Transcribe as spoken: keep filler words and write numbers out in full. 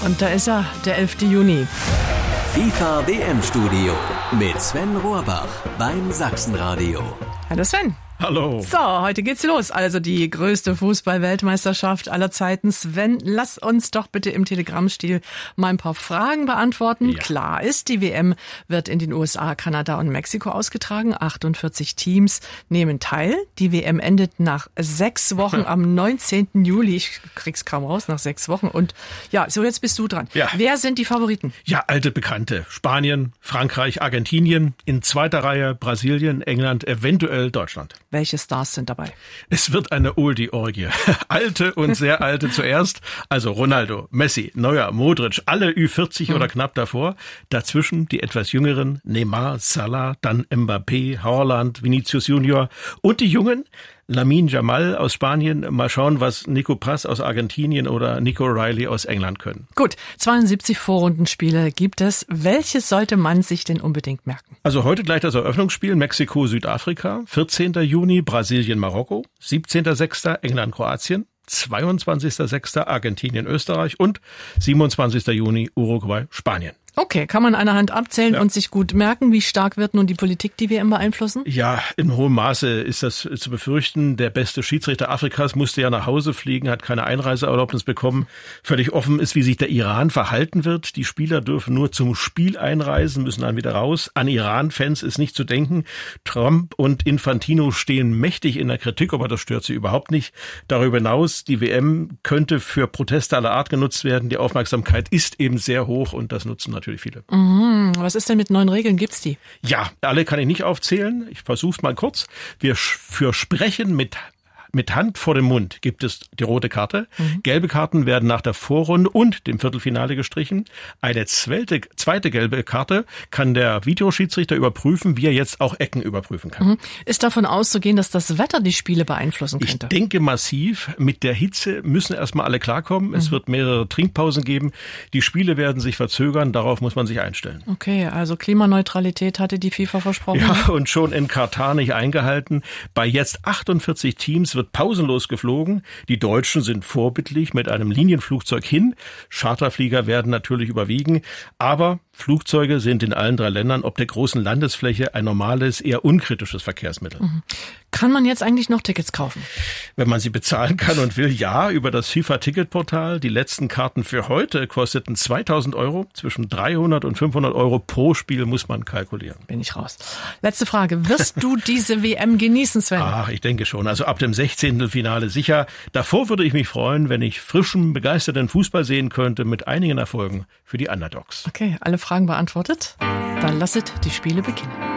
Und da ist er, der elfte Juni. FIFA W M-Studio mit Sven Rohrbach beim Sachsenradio. Hallo Sven. Hallo. So, heute geht's los. Also die größte Fußball-Weltmeisterschaft aller Zeiten. Sven, lass uns doch bitte im Telegram-Stil mal ein paar Fragen beantworten. Ja. Klar ist, die W M wird in den U S A, Kanada und Mexiko ausgetragen. achtundvierzig Teams nehmen teil. Die W M endet nach sechs Wochen am neunzehnten Juli. Ich krieg's kaum raus, nach sechs Wochen. Und ja, so jetzt bist du dran. Ja. Wer sind die Favoriten? Ja, alte Bekannte. Spanien, Frankreich, Argentinien. In zweiter Reihe Brasilien, England, eventuell Deutschland. Welche Stars sind dabei? Es wird eine Oldie-Orgie. Alte und sehr alte zuerst. Also Ronaldo, Messi, Neuer, Modric, alle Ü vierzig mhm. oder knapp davor. Dazwischen die etwas jüngeren Neymar, Salah, dann Mbappé, Haaland, Vinicius Junior. Und die Jungen, Lamine Yamal aus Spanien. Mal schauen, was Nico Paz aus Argentinien oder Nico Riley aus England können. Gut, zweiundsiebzig Vorrundenspiele gibt es. Welches sollte man sich denn unbedingt merken? Also heute gleich das Eröffnungsspiel Mexiko-Südafrika, vierzehnten Juni Brasilien-Marokko, siebzehnten sechsten England-Kroatien, zweiundzwanzigsten sechsten Argentinien-Österreich und siebenundzwanzigsten Juni Uruguay-Spanien. Okay, kann man an der Hand abzählen ja. und sich gut merken, wie stark wird nun die Politik die W M beeinflussen? Ja, in hohem Maße ist das zu befürchten. Der beste Schiedsrichter Afrikas musste ja nach Hause fliegen, hat keine Einreiseerlaubnis bekommen. Völlig offen ist, wie sich der Iran verhalten wird. Die Spieler dürfen nur zum Spiel einreisen, müssen dann wieder raus. An Iran-Fans ist nicht zu denken. Trump und Infantino stehen mächtig in der Kritik, aber das stört sie überhaupt nicht. Darüber hinaus, die W M könnte für Proteste aller Art genutzt werden. Die Aufmerksamkeit ist eben sehr hoch und das nutzen natürlich Natürlich viele. Mhm. Was ist denn mit neuen Regeln? Gibt's die? Ja, alle kann ich nicht aufzählen. Ich versuch's mal kurz. Wir für Sprechen mit Mit Hand vor dem Mund gibt es die rote Karte. Mhm. Gelbe Karten werden nach der Vorrunde und dem Viertelfinale gestrichen. Eine zweite, zweite gelbe Karte kann der Videoschiedsrichter überprüfen, wie er jetzt auch Ecken überprüfen kann. Mhm. Ist davon auszugehen, dass das Wetter die Spiele beeinflussen könnte? Ich denke massiv. Mit der Hitze müssen erstmal alle klarkommen. Mhm. Es wird mehrere Trinkpausen geben. Die Spiele werden sich verzögern. Darauf muss man sich einstellen. Okay, also Klimaneutralität hatte die FIFA versprochen. Ja, und schon in Katar nicht eingehalten. Bei jetzt achtundvierzig Teams wird pausenlos geflogen. Die Deutschen sind vorbildlich mit einem Linienflugzeug hin. Charterflieger werden natürlich überwiegen. Aber Flugzeuge sind in allen drei Ländern ob der großen Landesfläche ein normales, eher unkritisches Verkehrsmittel. Mhm. Kann man jetzt eigentlich noch Tickets kaufen? Wenn man sie bezahlen kann und will, ja, über das FIFA-Ticketportal. Die letzten Karten für heute kosteten zweitausend Euro. Zwischen dreihundert und fünfhundert Euro pro Spiel muss man kalkulieren. Bin ich raus. Letzte Frage. Wirst du diese W M genießen, Sven? Ach, ich denke schon. Also ab dem sechzehnten Finale sicher. Davor würde ich mich freuen, wenn ich frischen, begeisterten Fußball sehen könnte mit einigen Erfolgen für die Underdogs. Okay, alle Fragen beantwortet? Dann lasset die Spiele beginnen.